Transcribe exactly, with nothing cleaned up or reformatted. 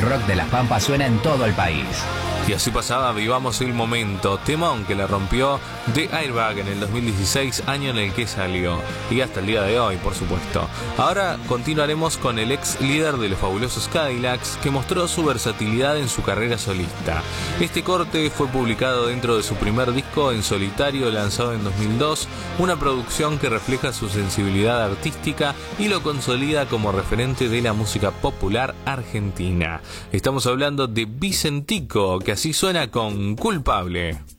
rock de Las Pampas suena en todo el país. Y así pasaba Vivamos el Momento, temón que le rompió The Airbag en el dos mil dieciséis, año en el que salió, y hasta el día de hoy, por supuesto. Ahora continuaremos con el ex líder de los fabulosos Cadillacs, que mostró su versatilidad en su carrera solista. Este corte fue publicado dentro de su primer disco en solitario, lanzado en dos mil dos, una producción que refleja su sensibilidad artística y lo consolida como referente de la música popular argentina. Estamos hablando de Vicentico, que así suena con Culpable.